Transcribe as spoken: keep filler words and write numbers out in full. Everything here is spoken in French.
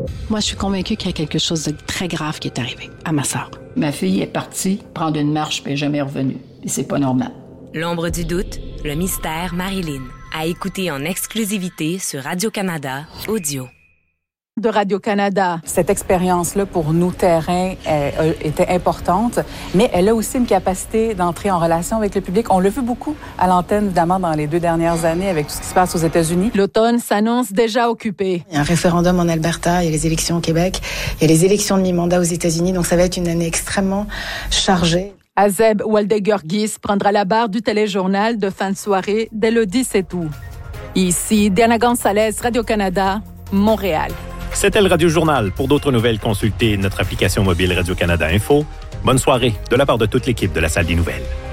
Moi, je suis convaincue qu'il y a quelque chose de très grave qui est arrivé à ma sœur. Ma fille est partie prendre une marche puis elle n'est jamais revenue. Et c'est pas normal. L'ombre du doute, le mystère Marilyn. À écouter en exclusivité sur Radio-Canada Audio. De Radio-Canada. Cette expérience-là, pour nous, terrain, euh, était importante, mais elle a aussi une capacité d'entrer en relation avec le public. On l'a vu beaucoup à l'antenne, évidemment, dans les deux dernières années, avec tout ce qui se passe aux États-Unis. L'automne s'annonce déjà occupé. Il y a un référendum en Alberta, il y a les élections au Québec, il y a les élections de mi-mandat aux États-Unis, donc ça va être une année extrêmement chargée. Azeb Waldegurgis prendra la barre du téléjournal de fin de soirée dès le dix-sept août. Ici, Diana Gonzalez, Radio-Canada, Montréal. C'était le Radio Journal. Pour d'autres nouvelles, consultez notre application mobile Radio-Canada Info. Bonne soirée de la part de toute l'équipe de la Salle des Nouvelles.